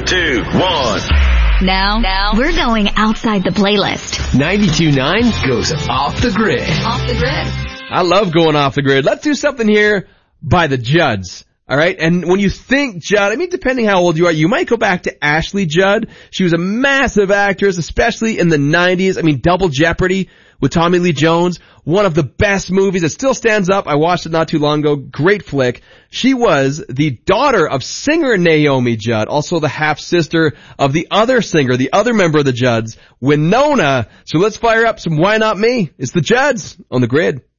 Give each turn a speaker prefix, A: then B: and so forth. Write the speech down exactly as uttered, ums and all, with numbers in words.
A: two, one.
B: Now, now, we're going outside the playlist.
C: ninety-two point nine goes off the grid.
B: Off the grid.
D: I love going off the grid. Let's do something here by the Judds. All right. And when you think Judd, I mean, depending how old you are, you might go back to Ashley Judd. She was a massive actress, especially in the nineties. I mean, Double Jeopardy with Tommy Lee Jones, one of the best movies. It still stands up. I watched it not too long ago. Great flick. She was the daughter of singer Naomi Judd, also the half-sister of the other singer, the other member of the Judds, Winona. So let's fire up some Why Not Me? It's the Judds on the grid.